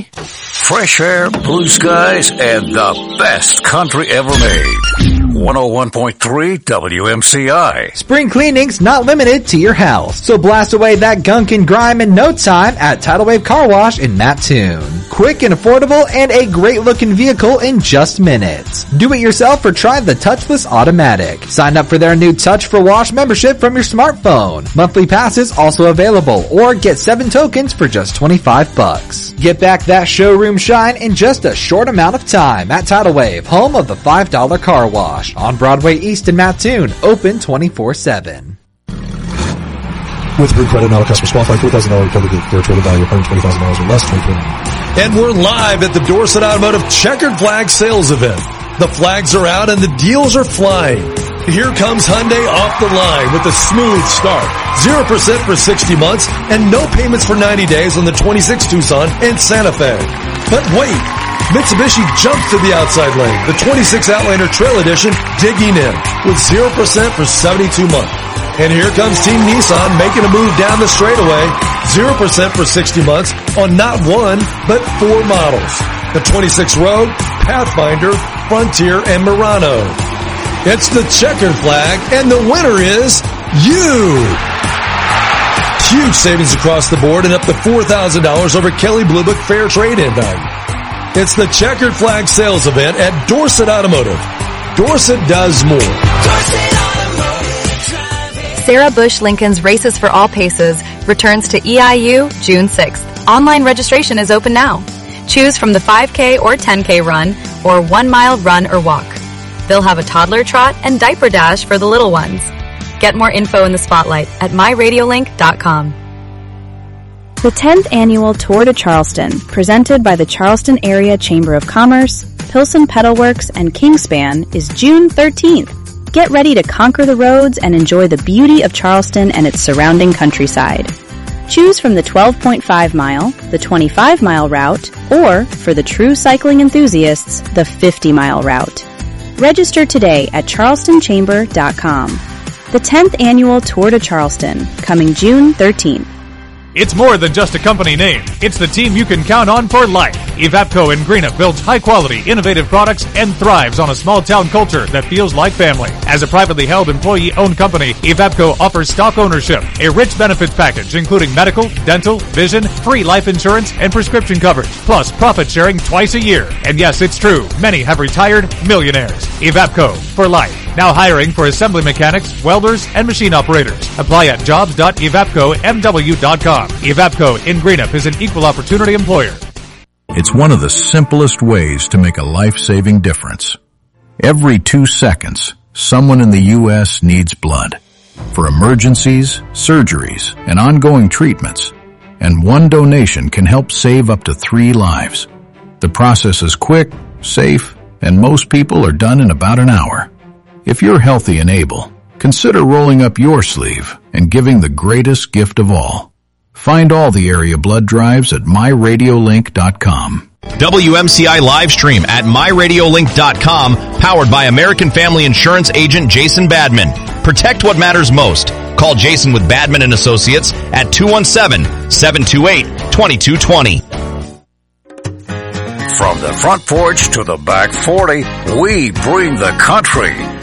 me? Fresh air, blue skies, and the best country ever made. 101.3 WMCI. Spring cleaning's not limited to your house, so blast away that gunk and grime in no time at Tidal Wave Car Wash in Mattoon. Quick and affordable and a great looking vehicle in just minutes. Do it yourself or try the touchless automatic. Sign up for their new Touch for Wash membership from your smartphone. Monthly passes also available, or get 7 tokens for just $25. Get back that showroom shine in just a short amount of time at Tidal Wave, home of the $5 car wash. On Broadway East in Mattoon, open 24/7. With Group Credit, not a customer qualified, $4,000 recovery, fair trading value of $120,000 or less, 2020. And we're live at the Dorset Automotive Checkered Flag Sales Event. The flags are out and the deals are flying. Here comes Hyundai off the line with a smooth start. 0% for 60 months and no payments for 90 days on the 26 Tucson and Santa Fe. But wait, Mitsubishi jumps to the outside lane. The 26 Outlander Trail Edition digging in with 0% for 72 months. And here comes Team Nissan making a move down the straightaway. 0% for 60 months on not one, but 4 models. The 26 Rogue, Pathfinder, Frontier, and Murano. It's the checkered flag, and the winner is you! Huge savings across the board and up to $4,000 over Kelley Blue Book fair trade-in value. It's the Checkered Flag Sales Event at Dorset Automotive. Dorset does more. Sarah Bush Lincoln's Races for All Paces returns to EIU June 6th. Online registration is open now. Choose from the 5K or 10K run or 1 mile run or walk. They'll have a toddler trot and diaper dash for the little ones. Get more info in the spotlight at myradiolink.com. The 10th Annual Tour to Charleston, presented by the Charleston Area Chamber of Commerce, Pilsen Pedal Works, and Kingspan, is June 13th. Get ready to conquer the roads and enjoy the beauty of Charleston and its surrounding countryside. Choose from the 12.5 mile, the 25 mile route, or, for the true cycling enthusiasts, the 50 mile route. Register today at charlestonchamber.com. The 10th Annual Tour to Charleston, coming June 13th. It's more than just a company name. It's the team you can count on for life. Evapco in Greenup builds high-quality, innovative products and thrives on a small-town culture that feels like family. As a privately held, employee-owned company, Evapco offers stock ownership, a rich benefits package including medical, dental, vision, free life insurance, and prescription coverage, plus profit sharing twice a year. And yes, it's true, many have retired millionaires. Evapco, for life. Now hiring for assembly mechanics, welders, and machine operators. Apply at jobs.evapcomw.com. Evapco in Greenup is an equal opportunity employer. It's one of the simplest ways to make a life-saving difference. Every 2 seconds, someone in the U.S. needs blood for emergencies, surgeries, and ongoing treatments. And one donation can help save up to 3 lives. The process is quick, safe, and most people are done in about an hour. If you're healthy and able, consider rolling up your sleeve and giving the greatest gift of all. Find all the area blood drives at myradiolink.com. WMCI live stream at myradiolink.com, powered by American Family Insurance agent Jason Badman. Protect what matters most. Call Jason with Badman & Associates at 217-728-2220. From the front porch to the back 40, we bring the country.